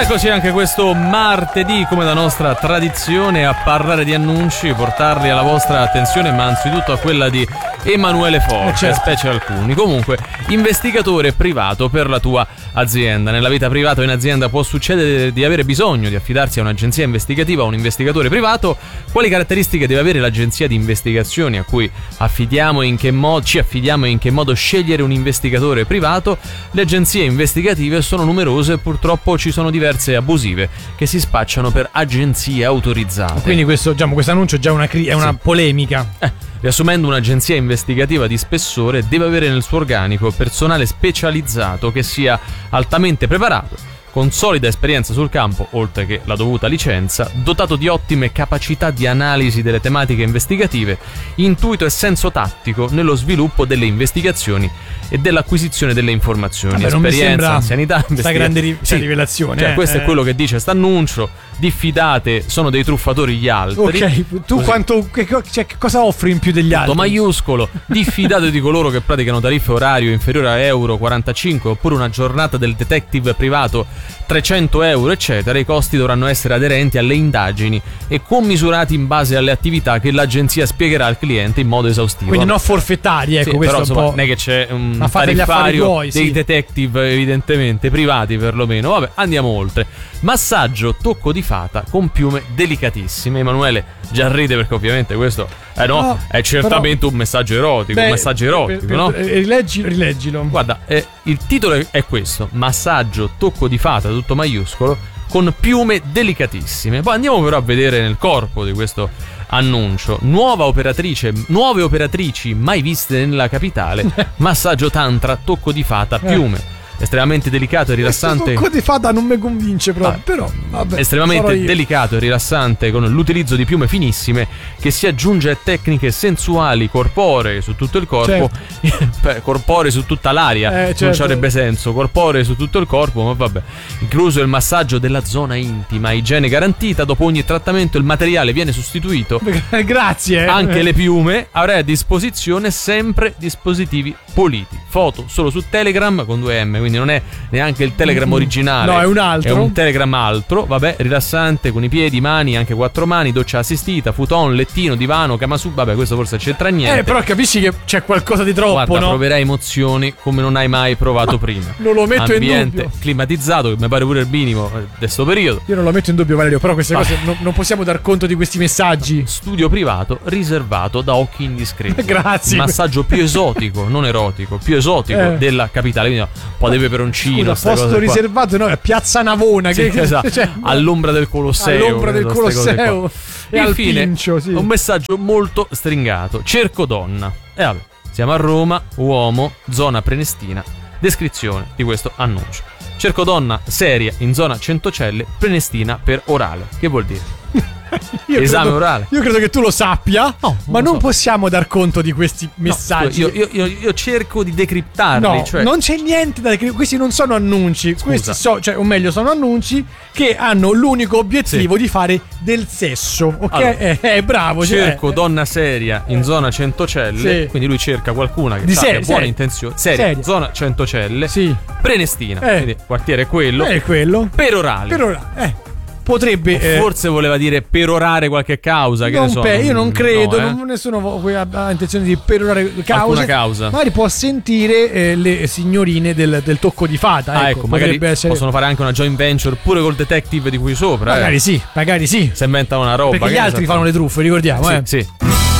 Eccoci anche questo martedì, come da nostra tradizione, a parlare di annunci, portarli alla vostra attenzione, ma anzitutto a quella di Emanuele Forte, specie alcuni. Comunque, investigatore privato per la tua azienda. Nella vita privata o in azienda può succedere di avere bisogno di affidarsi a un'agenzia investigativa o un investigatore privato. Quali caratteristiche deve avere l'agenzia di investigazioni a cui affidiamo e in che ci affidiamo e in che modo scegliere un investigatore privato? Le agenzie investigative sono numerose e purtroppo ci sono diverse abusive che si spacciano per agenzie autorizzate. Quindi questo annuncio è già una polemica. Riassumendo, un'agenzia investigativa di spessore deve avere nel suo organico personale specializzato che sia altamente preparato, con solida esperienza sul campo, oltre che la dovuta licenza, dotato di ottime capacità di analisi delle tematiche investigative, intuito e senso tattico nello sviluppo delle investigazioni e dell'acquisizione delle informazioni. Esperienza, anzianità, questa grande rivelazione. Cioè, questo è quello che dice st'annuncio. Diffidate, sono dei truffatori gli altri. Ok, tu cosa offri in più degli altri? Maiuscolo. Diffidate di coloro che praticano tariffe orario inferiore a euro 45 oppure una giornata del detective privato 300 euro eccetera. I costi dovranno essere aderenti alle indagini e commisurati in base alle attività che l'agenzia spiegherà al cliente in modo esaustivo. Quindi non forfettari, ecco, sì, questo però, è un po'. Non è che c'è un tariffario dei detective, evidentemente privati perlomeno. Vabbè, andiamo oltre. Massaggio tocco di fata con piume delicatissime. Emanuele già ride perché ovviamente questo è certamente un messaggio erotico. Un messaggio erotico, no? Rileggilo. Guarda, il titolo è questo: massaggio tocco di fata, tutto maiuscolo, con piume delicatissime. Poi andiamo però a vedere nel corpo di questo annuncio. Nuove operatrici mai viste nella capitale. Massaggio tantra, tocco di fata, piume. Estremamente delicato e rilassante. Questo tocco di fata non mi convince proprio, però vabbè, estremamente delicato e rilassante, con l'utilizzo di piume finissime che si aggiunge a tecniche sensuali corporee su tutto il corpo. Corporee su tutta l'aria, non ci avrebbe senso. Corporee su tutto il corpo, ma vabbè. Incluso il massaggio della zona intima, igiene garantita. Dopo ogni trattamento il materiale viene sostituito. Grazie. Anche le piume. Avrai a disposizione sempre dispositivi puliti. Foto solo su Telegram con 2M, quindi non è neanche il Telegram originale. No, è un altro. È un Telegram altro, vabbè, rilassante, con i piedi, mani, anche 4 mani, doccia assistita, futon, lettino, divano, kamasu. Vabbè, questo forse c'entra niente. Però capisci che c'è qualcosa di troppo. Guarda, no? Proverai emozioni come non hai mai provato prima. Non lo metto in dubbio. Ambiente climatizzato, che mi pare pure il minimo di questo periodo. Io non lo metto in dubbio, Valerio, però queste cose non possiamo dar conto di questi messaggi. Studio privato riservato da occhi indiscreti. Grazie. Massaggio più esotico, non erotico, più esotico della capitale. Quindi un po' di peperoncino. Scusa, posto riservato, no, è Piazza Navona. Sì, esatto. All'ombra del Colosseo. All'ombra del Colosseo. E infine, al Pincio, sì. Un messaggio molto stringato. Cerco donna. E vabbè, siamo a Roma, uomo, zona Prenestina. Descrizione di questo annuncio: cerco donna seria in zona Centocelle, Prenestina per orale. Che vuol dire? Esame orale. Io credo che tu lo sappia, ma non possiamo dar conto di questi messaggi. Io cerco di decriptarli. No, cioè... non c'è niente da decriptare. Questi non sono annunci. Questi o meglio, sono annunci che hanno l'unico obiettivo di fare del sesso. Ok? Allora, bravo. Cerco donna seria in zona Centocelle. Sì. Quindi lui cerca qualcuna che di buone intenzioni. Seria. Zona Centocelle. Sì. Prenestina. Quindi quartiere è quello. È quello. Per orale. Potrebbe forse voleva dire perorare qualche causa, che ne so. Io non credo, nessuno ha intenzione di perorare causa. Magari può sentire le signorine del tocco di fata. Ecco, magari possono fare anche una joint venture pure col detective di qui sopra. Magari sì. Si inventano una roba. Perché gli altri fanno le truffe, ricordiamo. Sì.